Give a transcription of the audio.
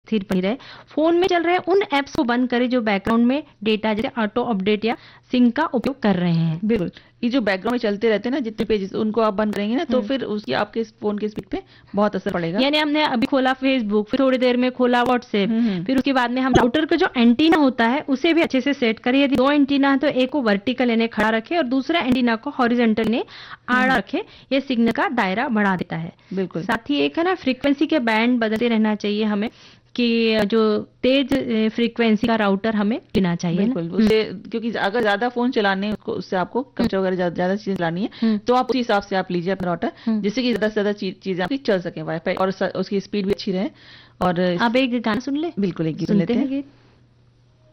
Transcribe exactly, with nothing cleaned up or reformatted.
स्थिर बनी रहे। फोन में चल रहे उन एप्स को बंद करें जो बैकग्राउंड में डेटा जैसे ऑटो अपडेट या सिंक का उपयोग कर रहे हैं। बिल्कुल, ये जो बैकग्राउंड में चलते रहते हैं ना जितने पेजेस, उनको आप बंद करेंगे ना तो फिर उसकी आपके फोन के स्पीड पे बहुत असर पड़ेगा। यानी हमने अभी खोला फेसबुक, फिर थोड़ी देर में खोला व्हाट्सएप, फिर उसके बाद में हम राउटर का जो एंटीना होता है उसे भी अच्छे से सेट करें। यदि दो एंटीना है तो एक को वर्टिकल यानी खड़ा रखे और दूसरा एंटीना को हॉरिजॉन्टल यानी आड़ा रखे। ये सिग्नल का दायरा बढ़ा देता है। बिल्कुल। साथ ही एक है ना फ्रीक्वेंसी के बैंड बदलते रहना चाहिए हमें, कि जो तेज फ्रीक्वेंसी का राउटर हमें लेना चाहिए। बिल्कुल, उससे क्योंकि अगर ज्यादा फोन चलाने उसको उससे आपको कंप्यूटर वगैरह ज्यादा चीजें चलानी है तो आप उसी हिसाब से आप लीजिए अपना राउटर, जिससे कि ज्यादा से ज्यादा चीजें आपकी चल सके वाईफाई और उसकी स्पीड भी अच्छी रहे। और अब एक गाना सुन ले। बिल्कुल, एक गीत सुन लेते हैं।